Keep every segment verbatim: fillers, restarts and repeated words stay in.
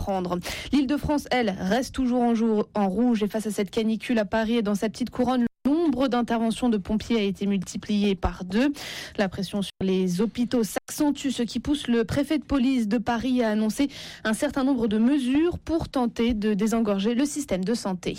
prendre. L'Île-de-France, elle, reste toujours en, jour, en rouge et face à cette canicule à Paris et dans sa petite couronne, le nombre d'interventions de pompiers a été multiplié par deux. La pression sur les hôpitaux s'accentue, ce qui pousse le préfet de police de Paris à annoncer un certain nombre de mesures pour tenter de désengorger le système de santé.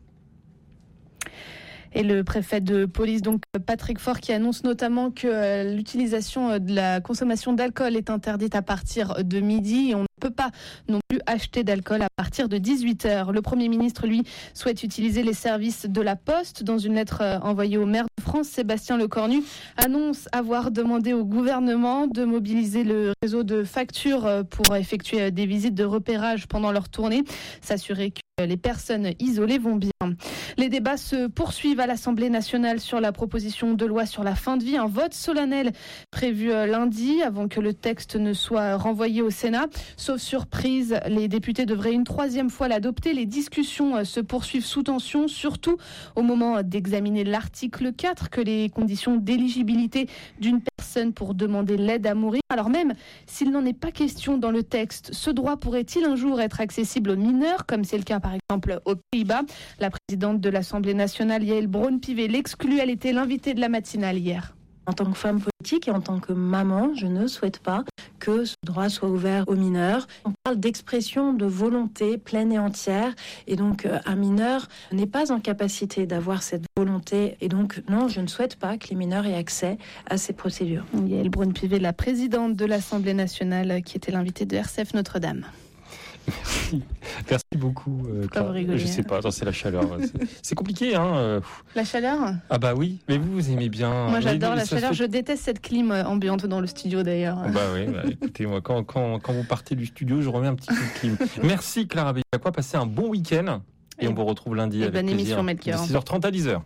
Et le préfet de police, donc Patrick Faure, qui annonce notamment que l'utilisation de la consommation d'alcool est interdite à partir de midi. Et on ne peut pas non plus acheter d'alcool à partir de dix-huit heures. Le Premier ministre, lui, souhaite utiliser les services de la Poste. Dans une lettre envoyée au maire de France, Sébastien Lecornu annonce avoir demandé au gouvernement de mobiliser le réseau de factures pour effectuer des visites de repérage pendant leur tournée, s'assurer que les personnes isolées vont bien. Les débats se poursuivent à l'Assemblée nationale sur la proposition de loi sur la fin de vie. Un vote solennel prévu lundi avant que le texte ne soit renvoyé au Sénat. Sauf surprise, les députés devraient une troisième fois l'adopter. Les discussions se poursuivent sous tension, surtout au moment d'examiner l'article quatre, que les conditions d'éligibilité d'une personne pour demander l'aide à mourir. Alors même s'il n'en est pas question dans le texte, ce droit pourrait-il un jour être accessible aux mineurs, comme c'est le cas par exemple aux Pays-Bas? La présidente de l'Assemblée nationale, Yael Braun-Pivet, l'exclut. Elle était l'invitée de la matinale hier. En tant que femme politique et en tant que maman, je ne souhaite pas que ce droit soit ouvert aux mineurs. On parle d'expression de volonté pleine et entière, et donc euh, un mineur n'est pas en capacité d'avoir cette volonté, et donc non, je ne souhaite pas que les mineurs aient accès à ces procédures. Yael Braun-Pivet, la présidente de l'Assemblée nationale, qui était l'invitée de R C F Notre-Dame. Merci, merci beaucoup. Euh, Clara. Je sais pas, attends, c'est la chaleur. C'est, c'est compliqué, hein. La chaleur ? Ah bah oui, mais vous, vous aimez bien. Moi, j'adore mais, la chaleur. Fait... Je déteste cette clim ambiante dans le studio, d'ailleurs. Bah oui, bah, écoutez, moi, quand, quand, quand vous partez du studio, je remets un petit peu de clim. Merci, Clara Bellacqua. Passez un bon week-end. Et, et on vous retrouve lundi avec bonne plaisir. Émission, Melchior. De six heures trente à dix heures.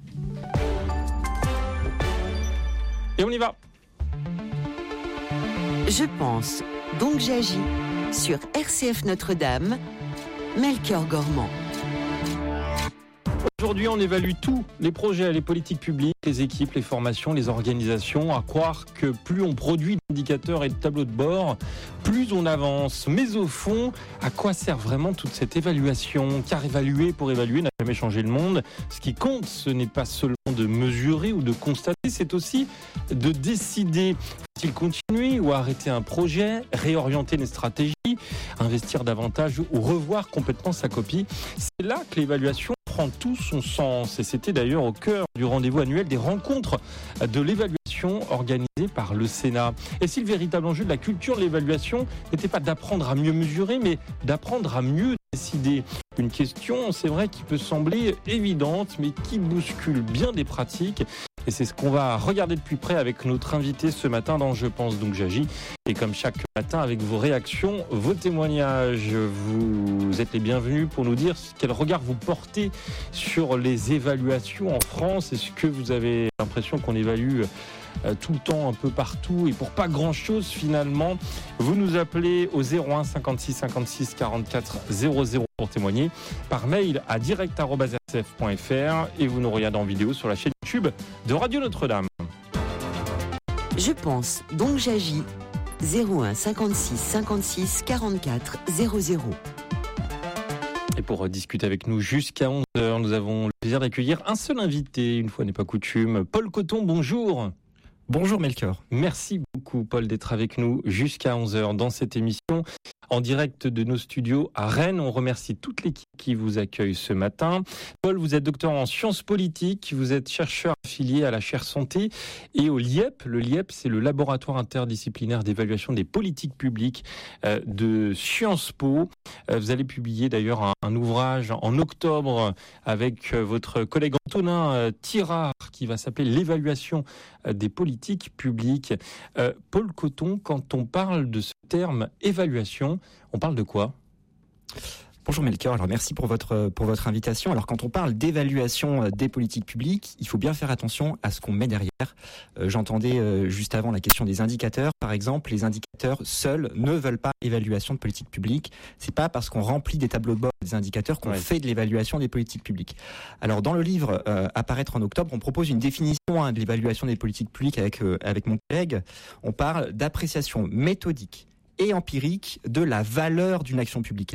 Et on y va. Je pense, donc j'agis. Sur R C F Notre-Dame, Melchior Gormand. Aujourd'hui, on évalue tous les projets, les politiques publiques, les équipes, les formations, les organisations. À croire que plus on produit d'indicateurs et de tableaux de bord, plus on avance. Mais au fond, à quoi sert vraiment toute cette évaluation ? Car évaluer pour évaluer n'a jamais changé le monde. Ce qui compte, ce n'est pas seulement de mesurer ou de constater, c'est aussi de décider. Faut-il continuer ou arrêter un projet, réorienter les stratégies, investir davantage ou revoir complètement sa copie ? C'est là que l'évaluation prend tout son sens. Et c'était d'ailleurs au cœur du rendez-vous annuel des rencontres de l'évaluation organisées par le Sénat. Et si le véritable enjeu de la culture de l'évaluation n'était pas d'apprendre à mieux mesurer, mais d'apprendre à mieux décider. Une question, c'est vrai, qui peut sembler évidente, mais qui bouscule bien des pratiques. Et c'est ce qu'on va regarder de plus près avec notre invité ce matin dans Je pense donc j'agis. Et comme chaque matin, avec vos réactions, vos témoignages, vous êtes les bienvenus pour nous dire quel regard vous portez sur les évaluations en France. Est-ce que vous avez l'impression qu'on évalue tout le temps, un peu partout, et pour pas grand-chose finalement? Vous nous appelez au zéro un cinquante-six cinquante-six quarante-quatre zéro zéro pour témoigner, par mail à direct arobase r c f point f r, et vous nous regardez en vidéo sur la chaîne YouTube de Radio Notre-Dame. Je pense, donc j'agis. zéro un cinquante-six cinquante-six quarante-quatre zéro zéro. Et pour discuter avec nous jusqu'à onze heures, nous avons le plaisir d'accueillir un seul invité, une fois n'est pas coutume. Paul Coton, bonjour. Bonjour Melchior. Merci beaucoup Paul d'être avec nous jusqu'à onze heures dans cette émission en direct de nos studios à Rennes. On remercie toute l'équipe qui vous accueille ce matin. Paul, vous êtes docteur en sciences politiques, vous êtes chercheur affilié à la chaire santé et au L I E P. Le L I E P, c'est le laboratoire interdisciplinaire d'évaluation des politiques publiques de Sciences Po. Vous allez publier d'ailleurs un, un ouvrage en octobre avec votre collègue Antonin Tirard qui va s'appeler l'évaluation des politiques publiques. Euh, Paul Coton, quand on parle de ce terme évaluation, on parle de quoi ? Bonjour Melchior, alors merci pour votre, pour votre invitation. Alors quand on parle d'évaluation des politiques publiques, il faut bien faire attention à ce qu'on met derrière. Euh, j'entendais euh, juste avant la question des indicateurs. Par exemple, les indicateurs seuls ne veulent pas évaluation de politique publique. C'est pas parce qu'on remplit des tableaux de bord des indicateurs qu'on ouais. fait de l'évaluation des politiques publiques. Alors dans le livre euh, à paraître en octobre, on propose une définition hein, de l'évaluation des politiques publiques avec, euh, avec mon collègue. On parle d'appréciation méthodique et empirique de la valeur d'une action publique.